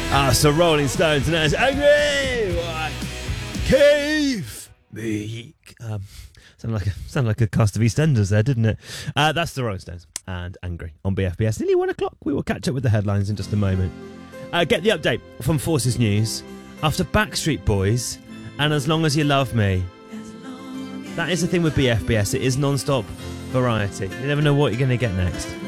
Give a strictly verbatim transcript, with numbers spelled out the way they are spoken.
Ah, so Rolling Stones, and that's Angry. Keith Meek. Um, sounded like a sounded like a cast of EastEnders there, didn't it? Uh, that's the Rolling Stones and Angry on B F B S. Nearly one o'clock. We will catch up with the headlines in just a moment. Uh, get the update from Forces News after Backstreet Boys and As Long As You Love Me. That is the thing with B F B S. It is non-stop variety. You never know what you're going to get next.